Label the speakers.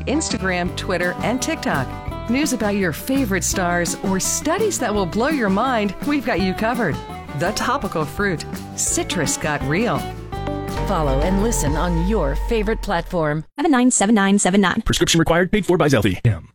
Speaker 1: Instagram, Twitter, and TikTok. News about your favorite stars or studies that will blow your mind, we've got you covered. The Topical Fruit. Citrus got real.
Speaker 2: Follow and listen on your favorite platform.
Speaker 3: 797979.
Speaker 4: Prescription required. Paid for by Zelfie.